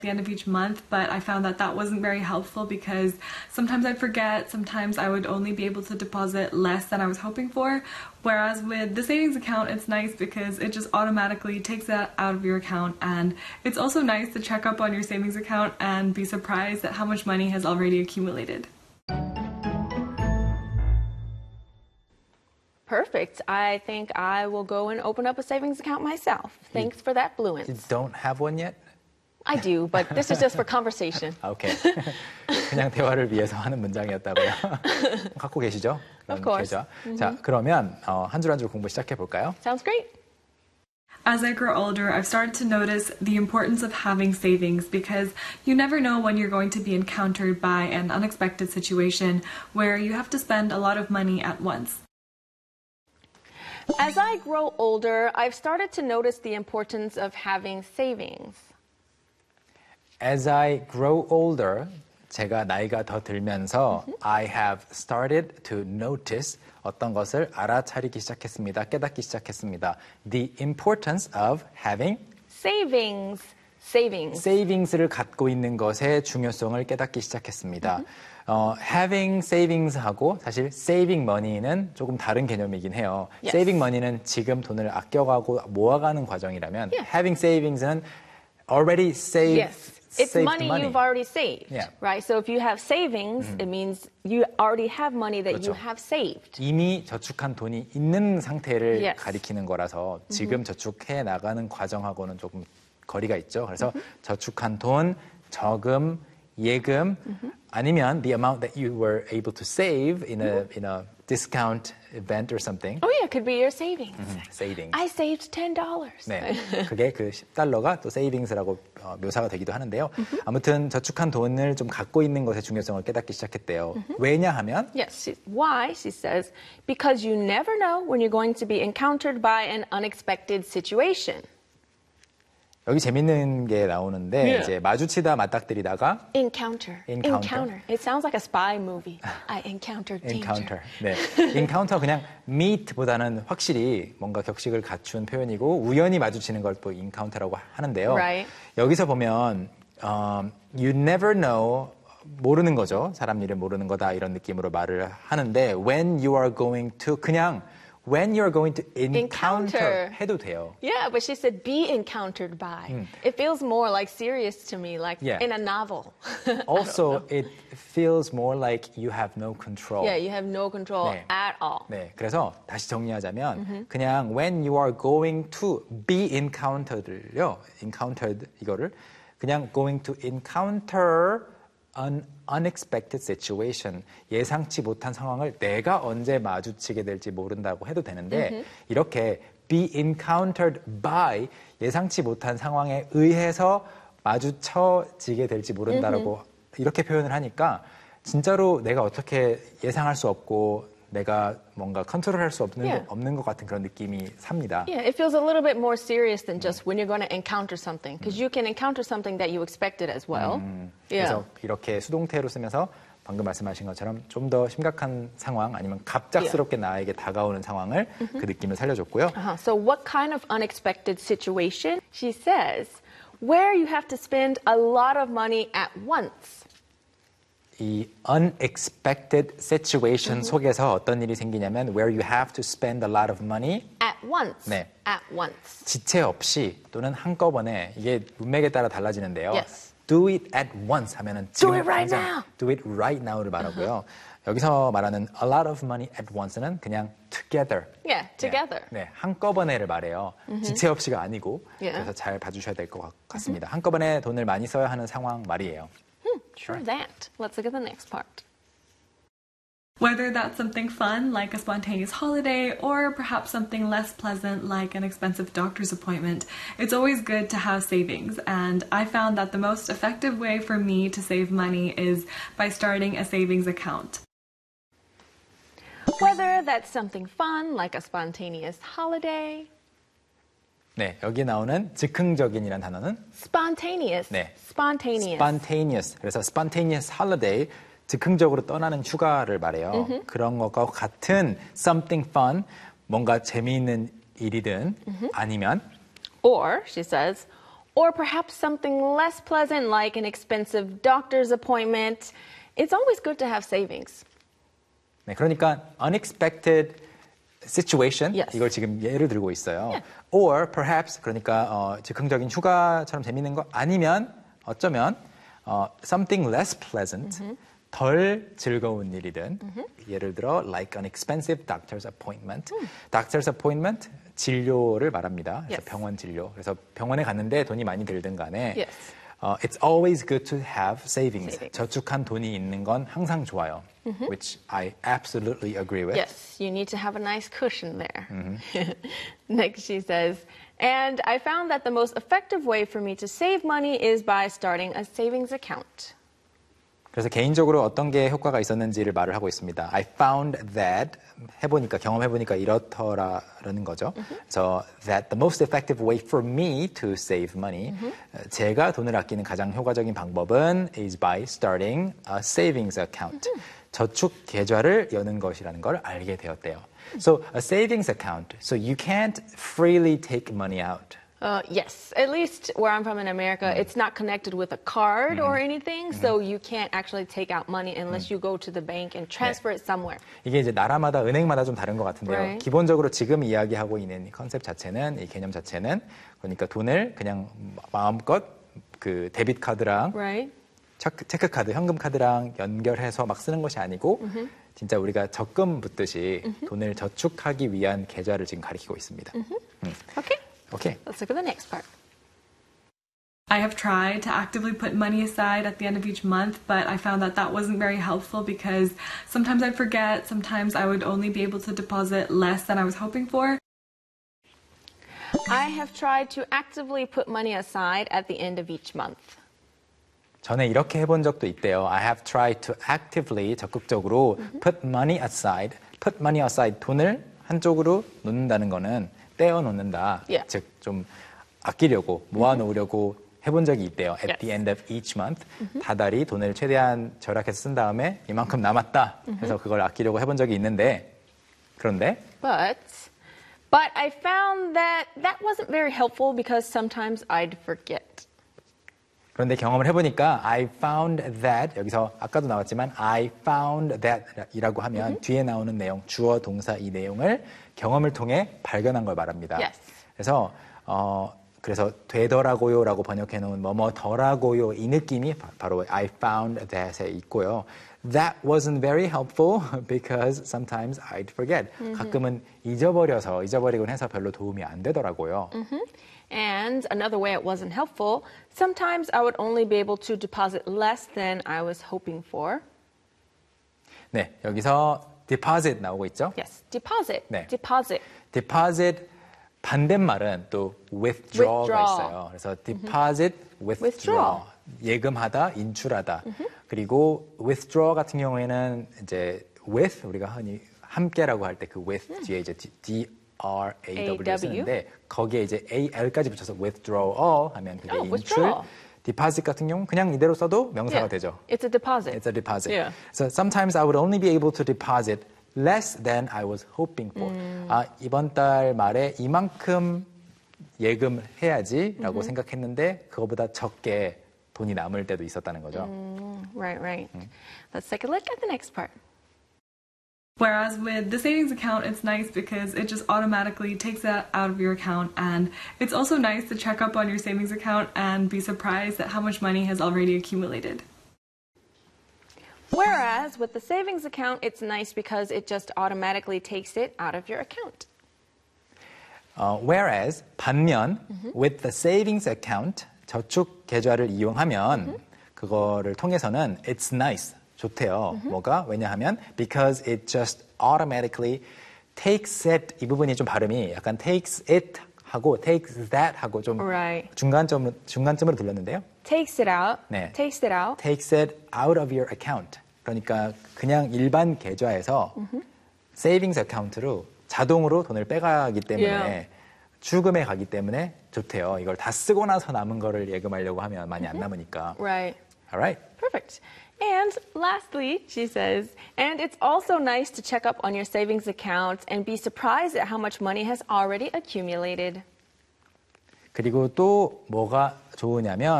the end of each month, but I found that that wasn't very helpful because sometimes I'd forget, sometimes I would only be able to deposit less than I was hoping for, whereas with the savings account it's nice because it just automatically takes that out of your account, and it's also nice to check up on your savings account and be surprised at how much money has already accumulated. Perfect. I think I will go and open up a savings account myself. Thanks for that, Fluence. You don't have one yet? I do, but this is just for conversation. 오케이. 그냥 대화를 위해서 하는 문장이었다고요. 갖고 계시죠? Of course. 자, 그러면 한 줄 한 줄 공부 시작해 볼까요? Sounds great. As I grow older, I've started to notice the importance of having savings because you never know when you're going to be encountered by an unexpected situation where you have to spend a lot of money at once. As I grow older, I've started to notice the importance of having savings. As I grow older, 제가 나이가 더 들면서 I have started to notice 어떤 것을 알아차리기 시작했습니다. 깨닫기 시작했습니다. The importance of having savings. savings를 갖고 있는 것의 중요성을 깨닫기 시작했습니다. having savings하고 사실 saving money는 조금 다른 개념이긴 해요. Yes. saving money는 지금 돈을 아껴가고 모아가는 과정이라면 having savings는 already saved Yes. It's money you've already saved, Yeah. right? So if you have savings, it means you already have money that you have saved. 이미 저축한 돈이 있는 상태를 Yes. 가리키는 거라서 지금 저축해 나가는 과정하고는 조금 거리가 있죠. 그래서 저축한 돈, 저금, 예금 아니면 the amount that you were able to save in a discount event or something. Oh yeah, it could be your savings. savings. I saved $10. 네, 그게 그 10달러가 또 세이빙스라고 묘사가 되기도 하는데요. 아무튼 저축한 돈을 좀 갖고 있는 것의 중요성을 깨닫기 시작했대요. 왜냐하면 Yes, why? She says, because you never know when you're going to be encountered by an unexpected situation. 여기 재밌는 게 나오는데 이제 마주치다 맞닥뜨리다가 Encounter. It sounds like a spy movie. I encountered danger. 네. encounter 그냥 meet보다는 확실히 뭔가 격식을 갖춘 표현이고 우연히 마주치는 걸 또 encounter라고 하는데요. Right. 여기서 보면 you never know 모르는 거죠. 사람 일을 모르는 거다 이런 느낌으로 말을 하는데 when you are going to 그냥 when you're going to encounter 해도 돼요. Yeah, but she said be encountered by. It feels more like serious to me, like in a novel. Also, it feels more like you have no control. Yeah, you have no control at all. 네, 그래서 다시 정리하자면 그냥 when you are going to be encountered요. encountered 이거를 그냥 going to encounter an unexpected situation, 예상치 못한 상황을 내가 언제 마주치게 될지 모른다고 해도 되는데 이렇게 be encountered by, 예상치 못한 상황에 의해서 마주쳐지게 될지 모른다라고 이렇게 표현을 하니까 진짜로 내가 어떻게 예상할 수 없고 내가 뭔가 컨트롤할 수 없는 것 같은 그런 느낌이 삽니다. Yeah, it feels a little bit more serious than just when you're going to encounter something, because you can encounter something that you expected as well. 그래서 이렇게 수동태로 쓰면서 방금 말씀하신 것처럼 좀 더 심각한 상황 아니면 갑작스럽게 나에게 다가오는 상황을 그 느낌을 살려줬고요. So what kind of unexpected situation? She says, where you have to spend a lot of money at once. 이 unexpected situation 속에서 어떤 일이 생기냐면 where you have to spend a lot of money at once. 네. At once. 지체 없이 또는 한꺼번에 이게 문맥에 따라 달라지는데요. Yes. Do it at once 하면은 지금 Do it right 당장 now. Do it right now를 말하고요. 여기서 말하는 a lot of money at once는 그냥 together. Yeah, together. 네, 한꺼번에를 말해요. 지체 없이가 아니고 그래서 잘 봐주셔야 될 것 같습니다. 한꺼번에 돈을 많이 써야 하는 상황 말이에요. Sure that. Let's look at the next part. Whether that's something fun, like a spontaneous holiday, or perhaps something less pleasant, like an expensive doctor's appointment, it's always good to have savings. And I found that the most effective way for me to save money is by starting a savings account. Whether that's something fun, like a spontaneous holiday. 네, 여기 나오는 즉흥적인이라는 단어는 Spontaneous. 네. Spontaneous. Spontaneous. 그래서 spontaneous holiday, 즉흥적으로 떠나는 휴가를 말해요. 그런 것과 같은 something fun, 뭔가 재미있는 일이든 아니면 Or, she says, Or perhaps something less pleasant like an expensive doctor's appointment. It's always good to have savings. 네, 그러니까 unexpected situation Yes. 이걸 지금 예를 들고 있어요. Yeah. Or perhaps 그러니까 즉흥적인 휴가처럼 재밌는 거 아니면 어쩌면 something less pleasant 덜 즐거운 일이든 예를 들어 like an expensive doctor's appointment. Doctor's appointment 진료를 말합니다. 그래서 Yes. 병원 진료. 그래서 병원에 갔는데 돈이 많이 들든 간에 Yes. It's always good to have savings. Savings. 저축한 돈이 있는 건 항상 좋아요. Which I absolutely agree with. Yes, you need to have a nice cushion there. Next, she says, and I found that the most effective way for me to save money is by starting a savings account. 그래서 개인적으로 어떤 게 효과가 있었는지를 말을 하고 있습니다. I found that 경험해보니까 이렇더라라는 거죠. So that the most effective way for me to save money, 제가 돈을 아끼는 가장 효과적인 방법은 is by starting a savings account. 저축 계좌를 여는 것이라는 걸 알게 되었대요. So a savings account, so you can't freely take money out. Yes, at least where I'm from in America, it's not connected with a card or anything, so you can't actually take out money unless you go to the bank and transfer it somewhere. 이게 이제 나라마다 은행마다 좀 다른 것 같은데요. Right. 기본적으로 지금 이야기하고 있는 이 컨셉 자체는 이 개념 자체는 그러니까 돈을 그냥 마음껏 그 데빗 카드랑 Right? 체크 카드, 현금 카드랑 연결해서 막 쓰는 것이 아니고 진짜 우리가 적금 붓듯이 돈을 저축하기 위한 계좌를 지금 가리키고 있습니다. Okay, 오케이. let's look at the next part. I have tried to actively put money aside at the end of each month, but I found that that wasn't very helpful because sometimes I'd forget, sometimes I would only be able to deposit less than I was hoping for. I have tried to actively put money aside at the end of each month. 전에 이렇게 해본 적도 있대요. I have tried to actively, 적극적으로 put money aside. put money aside, 돈을 한쪽으로 놓는다는 거는 떼어놓는다. Yeah. 즉, 좀 아끼려고, 모아놓으려고 해본 적이 있대요. At Yes. the end of each month. 다달이 돈을 최대한 절약해서 쓴 다음에 이만큼 남았다. 해서 그걸 아끼려고 해본 적이 있는데, 그런데 But I found that that wasn't very helpful because sometimes I'd forget. 그런데 경험을 해보니까 I found that 여기서 아까도 나왔지만 I found that 이라고 하면 뒤에 나오는 내용 주어 동사 이 내용을 경험을 통해 발견한 걸 말합니다. Yes. 그래서 되더라고요라고 번역해 놓은 뭐뭐더라고요 이 느낌이 바로 I found that에 있고요. That wasn't very helpful because sometimes I'd forget. 가끔은 잊어버리곤 해서 별로 도움이 안 되더라고요. And another way it wasn't helpful, sometimes I would only be able to deposit less than I was hoping for. 네, 여기서 deposit 나오고 있죠? Yes, deposit. 네. Deposit. deposit 반대말은 또 withdraw가 Withdraw. 있어요. 그래서 deposit, withdraw. Withdraw. 예금하다, 인출하다. 그리고 withdraw 같은 경우에는 이제 with 우리가 흔히 함께라고 할 때 그 with 뒤에 이제 DRAW 쓰는데 거기에 이제 AL까지 붙여서 withdrawal 하면 그게 인출. withdraw. deposit 같은 경우는 그냥 이대로 써도 명사가 되죠. It's a deposit. It's a deposit. Yeah. So sometimes I would only be able to deposit less than I was hoping for. 이번 달 말에 이만큼 예금을 해야지라고 생각했는데 그거보다 적게 돈이 남을 때도 있었다는 거죠. Right. Let's take a look at the next part. Whereas with the savings account, it's nice because it just automatically takes that out of your account. And it's also nice to check up on your savings account and be surprised at how much money has already accumulated. Whereas with the savings account, it's nice because it just automatically takes it out of your account. Whereas 반면 with the savings account 저축 계좌를 이용하면 그거를 통해서는 it's nice 좋대요. 뭐가? 왜냐하면 because it just automatically takes it 이 부분이 좀 발음이 약간 takes it 하고 takes that 하고 좀 Right. 중간점으로 들렸는데요. Takes it out. 네. Takes it out. takes it out of your account. 그러니까 그냥 일반 계좌에서 savings account로 자동으로 돈을 빼가기 때문에 Yeah. 추금해 가기 때문에 좋대요. 이걸 다 쓰고 나서 남은 거를 예금하려고 하면 많이 안 남으니까. Right. Alright. Perfect. And lastly, she says, and it's also nice to check up on your savings accounts and be surprised at how much money has already accumulated. 그리고 또 뭐가 좋으냐면